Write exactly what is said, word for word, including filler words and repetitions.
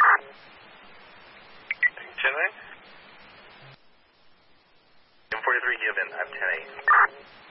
ten nine? M forty-three, give in. I'm ten eight.